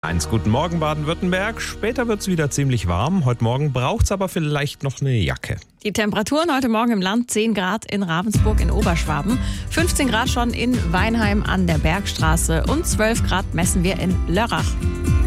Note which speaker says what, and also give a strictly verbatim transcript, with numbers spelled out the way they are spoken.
Speaker 1: Eins, guten Morgen Baden-Württemberg. Später wird es wieder ziemlich warm. Heute Morgen braucht es aber vielleicht noch eine Jacke.
Speaker 2: Die Temperaturen heute Morgen im Land: zehn Grad in Ravensburg in Oberschwaben, fünfzehn Grad schon in Weinheim an der Bergstraße und zwölf Grad messen wir in Lörrach.